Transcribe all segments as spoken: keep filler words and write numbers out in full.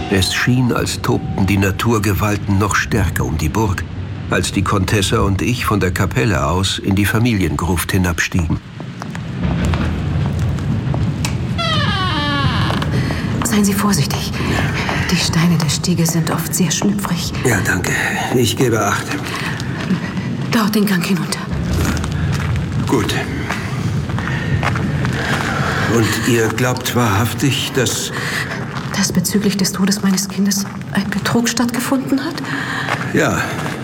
Es schien, als tobten die Naturgewalten noch stärker um die Burg, als die Contessa und ich von der Kapelle aus in die Familiengruft hinabstiegen. Seien Sie vorsichtig. Die Steine der Stiege sind oft sehr schlüpfrig. Ja, danke. Ich gebe Acht. Dort den Gang hinunter. Gut. Und ihr glaubt wahrhaftig, dass... Dass bezüglich des Todes meines Kindes ein Betrug stattgefunden hat? Ja.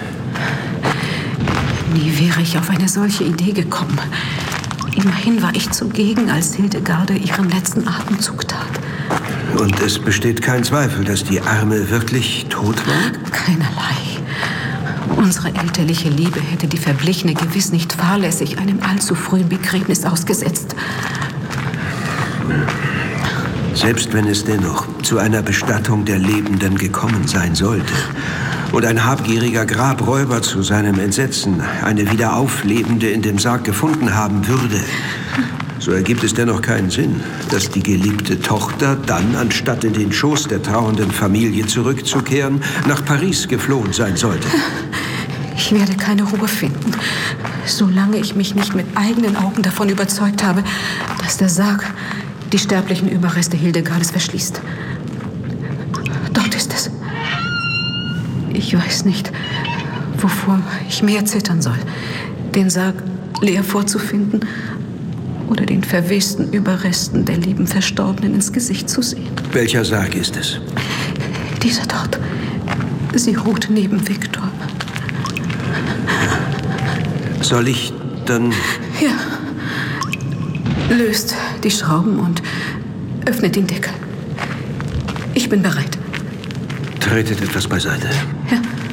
Nie wäre ich auf eine solche Idee gekommen. Immerhin war ich zugegen, als Hildegarde ihren letzten Atemzug tat. Und es besteht kein Zweifel, dass die Arme wirklich tot war? Keinerlei. Unsere elterliche Liebe hätte die Verblichene gewiss nicht fahrlässig einem allzu frühen Begräbnis ausgesetzt. Selbst wenn es dennoch zu einer Bestattung der Lebenden gekommen sein sollte und ein habgieriger Grabräuber zu seinem Entsetzen eine wieder auflebende in dem Sarg gefunden haben würde, so ergibt es dennoch keinen Sinn, dass die geliebte Tochter dann, anstatt in den Schoß der trauernden Familie zurückzukehren, nach Paris geflohen sein sollte. Ich werde keine Ruhe finden, solange ich mich nicht mit eigenen Augen davon überzeugt habe, dass der Sarg die sterblichen Überreste Hildegardes verschließt. Dort ist es. Ich weiß nicht, wovor ich mehr zittern soll. Den Sarg leer vorzufinden oder den verwesten Überresten der lieben Verstorbenen ins Gesicht zu sehen. Welcher Sarg ist es? Dieser dort. Sie ruht neben Viktor. Soll ich dann... Ja. Löst die Schrauben und öffnet den Deckel. Ich bin bereit. Tretet etwas beiseite. Ja.